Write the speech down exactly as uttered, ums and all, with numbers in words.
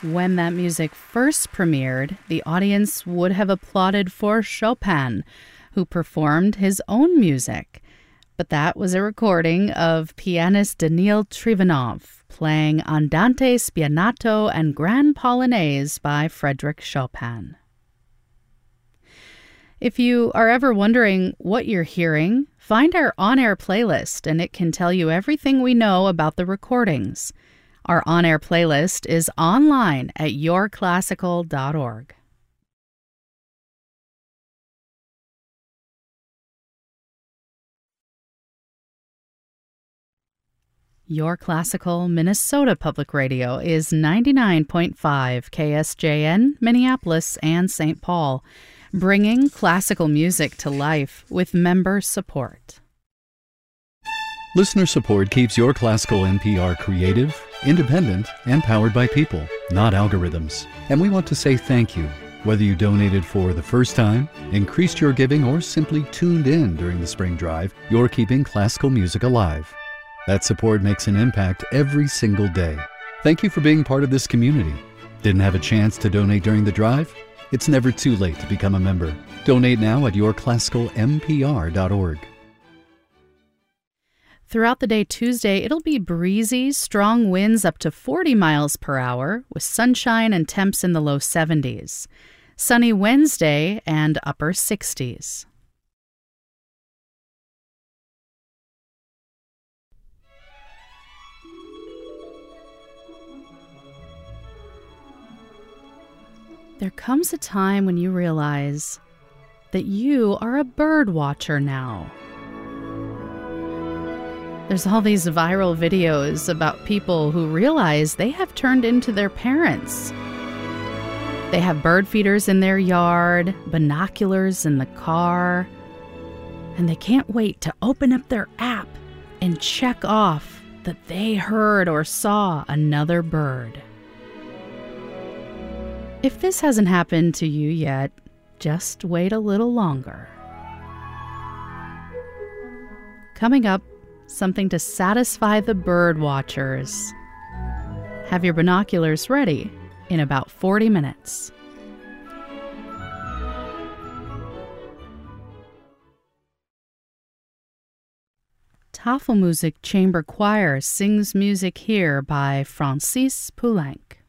When that music first premiered, the audience would have applauded for Chopin, who performed his own music. But that was a recording of pianist Daniil Trivanov playing Andante Spianato and Grand Polonaise by Frédéric Chopin. If you are ever wondering what you're hearing, find our on-air playlist and it can tell you everything we know about the recordings. Our on-air playlist is online at your classical dot org. Your Classical Minnesota Public Radio is ninety-nine point five K S J N, Minneapolis and Saint Paul, bringing classical music to life with member support. Listener support keeps Your Classical N P R creative, independent, and powered by people, not algorithms. And we want to say thank you. Whether you donated for the first time, increased your giving, or simply tuned in during the spring drive, you're keeping classical music alive. That support makes an impact every single day. Thank you for being part of this community. Didn't have a chance to donate during the drive? It's never too late to become a member. Donate now at your classical m p r dot org. Throughout the day Tuesday, it'll be breezy, strong winds up to forty miles per hour, with sunshine and temps in the low seventies. Sunny Wednesday and upper sixties. There comes a time when you realize that you are a bird watcher now. There's all these viral videos about people who realize they have turned into their parents. They have bird feeders in their yard, binoculars in the car, and they can't wait to open up their app and check off that they heard or saw another bird. If this hasn't happened to you yet, just wait a little longer. Coming up, something to satisfy the bird watchers. Have your binoculars ready in about forty minutes. Tafelmusik Chamber Choir sings music here by Francis Poulenc.